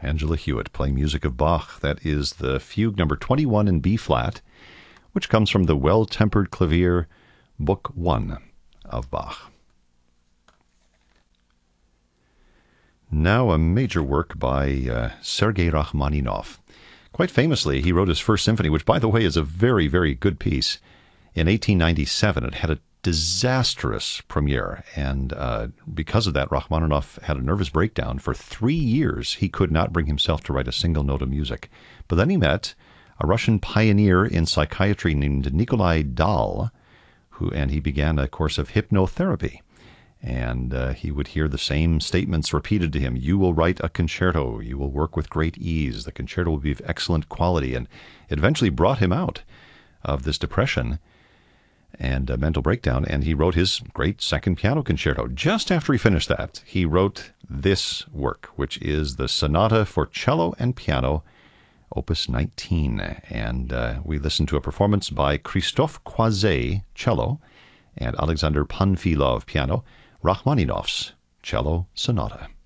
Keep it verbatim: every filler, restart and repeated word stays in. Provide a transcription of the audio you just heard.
Angela Hewitt playing music of Bach. That is the Fugue number twenty-one in B-flat, which comes from the Well-Tempered Clavier, Book one of Bach. Now a major work by uh, Sergei Rachmaninoff. Quite famously, he wrote his first symphony, which, by the way, is a very, very good piece, in eighteen ninety-seven. It had a disastrous premiere, and uh, because of that, Rachmaninoff had a nervous breakdown. For three years, he could not bring himself to write a single note of music. But then he met a Russian pioneer in psychiatry named Nikolai Dahl, who, and he began a course of hypnotherapy. And uh, he would hear the same statements repeated to him. You will write a concerto. You will work with great ease. The concerto will be of excellent quality. And it eventually brought him out of this depression and a mental breakdown, and he wrote his great second piano concerto. Just after he finished that, he wrote this work, which is the Sonata for Cello and Piano, Opus nineteen. And uh, we listened to a performance by Christophe Croiset, cello, and Alexander Panfilov, piano, Rachmaninoff's Cello Sonata.